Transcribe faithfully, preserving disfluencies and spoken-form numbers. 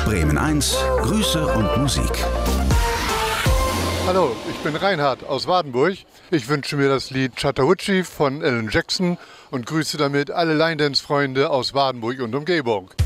Bremen eins, Grüße und Musik. Hallo, ich bin Reinhard aus Wardenburg. Ich wünsche mir das Lied Chattahoochee von Alan Jackson und grüße damit alle Line-Dance-Freunde aus Wardenburg und Umgebung.